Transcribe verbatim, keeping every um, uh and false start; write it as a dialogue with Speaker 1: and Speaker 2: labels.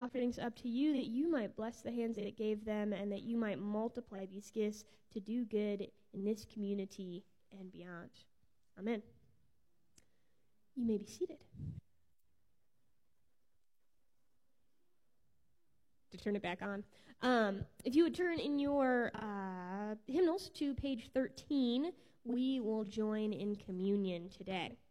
Speaker 1: offerings up to you, that you might bless the hands that gave them, and that you might multiply these gifts to do good in this community and beyond. Amen. You may be seated. To turn it back on. Um, if you would turn in your uh, hymnals to page thirteen, we will join in communion today.